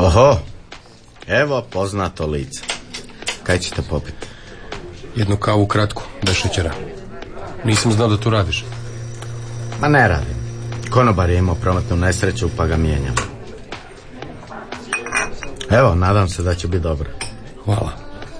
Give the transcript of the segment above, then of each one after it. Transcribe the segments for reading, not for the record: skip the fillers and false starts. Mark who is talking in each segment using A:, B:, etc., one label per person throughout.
A: Oho, evo poznato lice. Kaj ćete popiti?
B: Jednu kavu kratku, bez šećera. Nisam znao da tu radiš.
A: Ma ne radim. Konobar je imao prometnu nesreću pa ga mijenjam. Evo, nadam se da će biti dobro.
B: Hvala.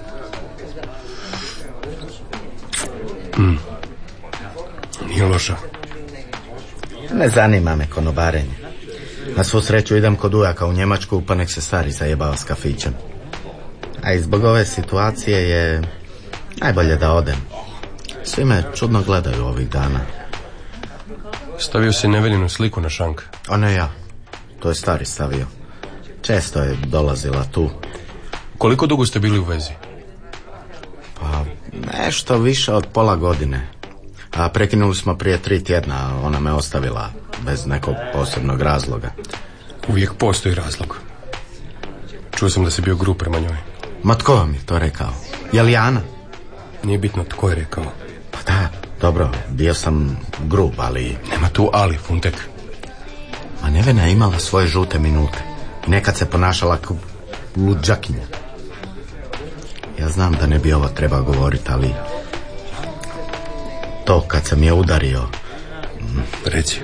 B: Nije loša.
A: Ne zanima me konobarenje. Na svu sreću idem kod ujaka u Njemačku, pa nek se stari zajebava s kafićem. A i zbog ove situacije je najbolje da odem. Svi me čudno gledaju ovih dana.
B: Stavio si Neveninu sliku na šank.
A: O ne ja, to je stari stavio. Često je dolazila tu.
B: Koliko dugo ste bili u vezi?
A: Pa nešto više od pola godine. A prekinuli smo prije 3 tjedna, ona me ostavila bez nekog posebnog razloga.
B: Uvijek postoji razlog. Čuo sam da si bio grub prema njoj.
A: Ma tko vam je to rekao? Je li Ana?
B: Nije bitno tko je rekao.
A: Pa da, dobro, bio sam grub, ali...
B: Nema tu ali, Funtek.
A: Ma Nevena je imala svoje žute minute. I nekad se ponašala kao luđakinja. Ja znam da ne bi ovo trebao govoriti, ali... To kad sam je udario...
B: Reci.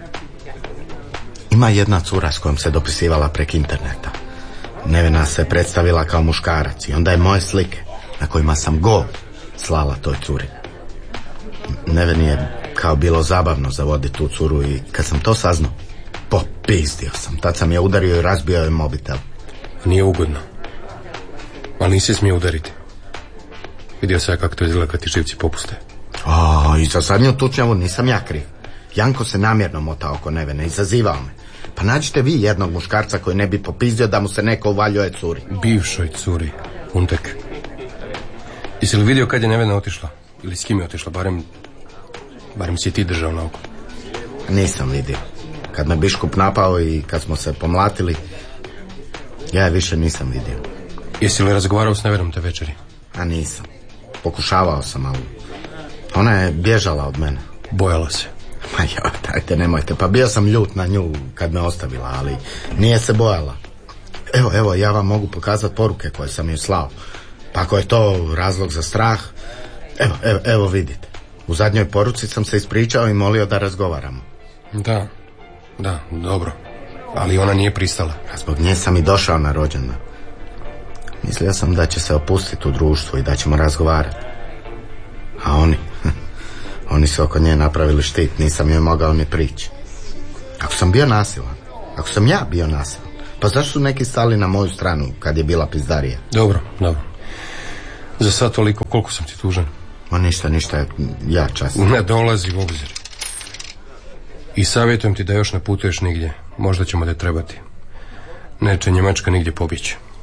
A: Ima jedna cura s kojom se dopisivala prek interneta. Nevena se predstavila kao muškarac i onda je moje slike, na kojima sam gol, slala toj curi. Neveni je kao bilo zabavno zavoditi tu curu i kad sam to saznao, popizdio sam. Tad sam je udario i razbio je mobitel.
B: Nije ugodno. Ali nisi smio udariti. Vidio sam kako to izgleda kad ti živci popuste.
A: I za zadnju tučnjavu nisam ja kriv. Janko se namjerno motao oko Nevene, izazivao me. Pa nađite vi jednog muškarca koji ne bi popizdio da mu se neko uvaljuje curi.
B: Bivšoj curi, Funtek. Jesi li vidio kad je Nevena otišla? Ili s kim je otišla? Barem si ti držao na oko.
A: Nisam vidio. Kad me biskup napao i kad smo se pomlatili, ja je više nisam vidio.
B: Jesi li razgovarao s Nevenom te večeri?
A: A nisam. Pokušavao sam, ali ona je bježala od mene.
B: Bojala se.
A: Ma ja, dajte, nemojte. Pa bio sam ljut na nju kad me ostavila, ali nije se bojala. Evo, ja vam mogu pokazati poruke koje sam joj slao. Pa ako je to razlog za strah, evo vidite. U zadnjoj poruci sam se ispričao i molio da razgovaramo.
B: Da, dobro. Ali ona nije pristala.
A: A zbog nje sam i došao na rođendan. Mislio sam da će se opustiti u društvu i da ćemo razgovarati. A oni su oko nje napravili štit, nisam joj mogao ni prići. Ako sam bio nasilan, ako sam ja bio nasilan, pa zašto su neki stali na moju stranu kad je bila pizdarija?
B: Dobro. Za sad toliko, koliko sam ti tužan?
A: Ma ništa, ja časno.
B: Ne dolazi u obzir. I savjetujem ti da još ne putuješ nigdje. Možda ćemo te trebati. Neće Njemačka nigdje pobjeći.